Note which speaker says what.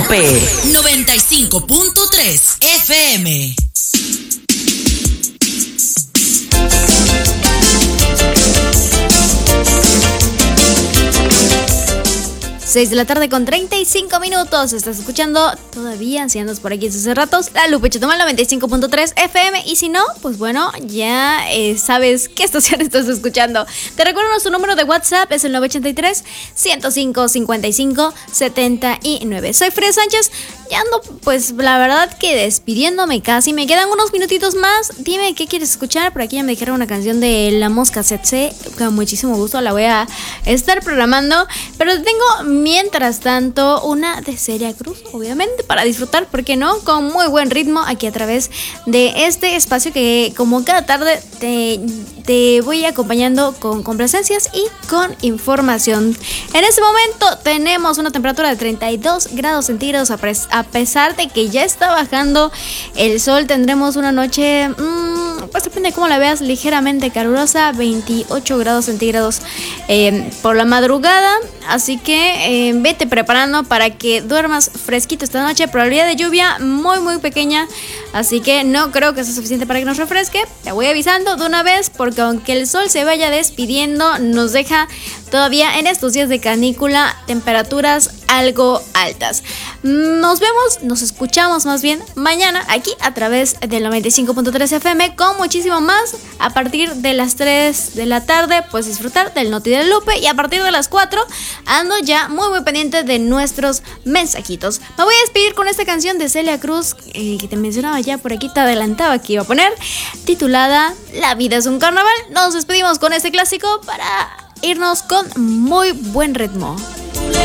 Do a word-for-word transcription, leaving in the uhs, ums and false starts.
Speaker 1: Lupe noventa y cinco punto tres F M.
Speaker 2: seis de la tarde con treinta y cinco minutos. Estás escuchando todavía, si andas por aquí hace ratos, la Lupe Chetumal noventa y cinco punto tres F M. Y si no, pues bueno, ya eh, sabes qué estación estás escuchando. Te recuerdo nuestro número de WhatsApp, es el nueve ocho tres, ciento cinco, cincuenta y cinco, setenta y nueve. Soy Freya Sánchez. Ya ando, pues la verdad que despidiéndome casi. Me quedan unos minutitos más. Dime qué quieres escuchar. Por aquí ya me dijeron una canción de La Mosca Tsetse. Con muchísimo gusto la voy a estar programando. Pero tengo, mientras tanto, una de Celia Cruz, obviamente, para disfrutar, ¿por qué no? Con muy buen ritmo aquí a través de este espacio que, como cada tarde, te, te voy acompañando con complacencias y con información. En este momento tenemos una temperatura de treinta y dos grados centígrados a pres- A pesar de que ya está bajando el sol. Tendremos una noche, mmm, pues depende de cómo la veas, ligeramente calurosa, veintiocho grados centígrados eh, por la madrugada. Así que eh, vete preparando para que duermas fresquito esta noche. Probabilidad de lluvia muy muy pequeña, así que no creo que sea suficiente para que nos refresque. Te voy avisando de una vez, porque aunque el sol se vaya despidiendo, nos deja todavía en estos días de canícula temperaturas algo altas. Nos vemos, nos escuchamos más bien mañana aquí a través del noventa y cinco punto tres F M con muchísimo más. A partir de las tres de la tarde puedes disfrutar del Noti de Lupe, y a partir de las cuatro ando ya muy muy pendiente de nuestros mensajitos. Me voy a despedir con esta canción de Celia Cruz eh, que te mencionaba ya por aquí, te adelantaba que iba a poner, titulada La vida es un carnaval. Nos despedimos con este clásico para irnos con muy buen ritmo.